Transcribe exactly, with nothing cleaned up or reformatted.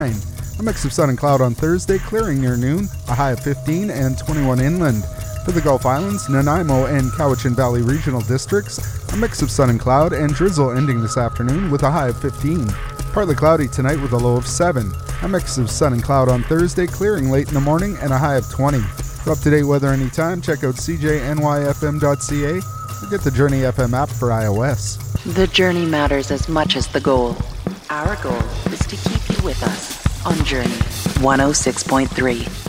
A mix of sun and cloud on Thursday, clearing near noon, a high of fifteen and twenty-one inland. For the Gulf Islands, Nanaimo and Cowichan Valley Regional Districts, a mix of sun and cloud and drizzle ending this afternoon with a high of fifteen. Partly cloudy tonight with a low of seven. A mix of sun and cloud on Thursday, clearing late in the morning and a high of twenty. For up-to-date weather anytime, check out c j n y f m dot c a or get the Journey F M app for iOS. The journey matters as much as the goal. Our goal is to keep you with us on Journey one oh six point three.